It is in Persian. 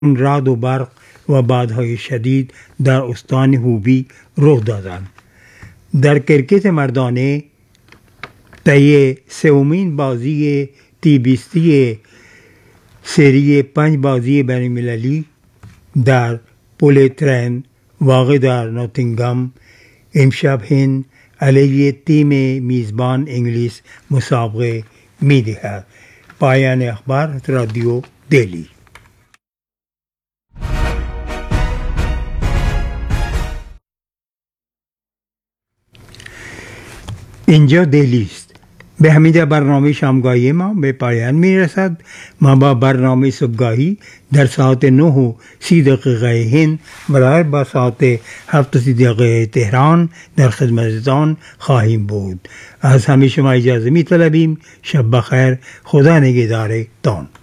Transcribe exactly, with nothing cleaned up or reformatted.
رعد و برق و بادهای شدید در استان هوبی رخ دادند. در کرکت مردانه طی سومین بازی تی بیستی سری پنج بازی بین المللی در پل ترین واقع در نوتینگهام امشب هند علیه تیم میزبان انگلیس مسابقه می دهد. پایان اخبار رادیو دلی. اینجا دلی است. به همین برنامه شامگاهی ما به پایان می رسد. ما با برنامه صبحگاهی در ساعت نه و سی دقیقه هند برای با ساعت هفت و سی دقیقه تهران در خدمتتان خواهیم بود. از همه شما اجازه می طلبیم. شب بخیر. خدا نگهدارتان.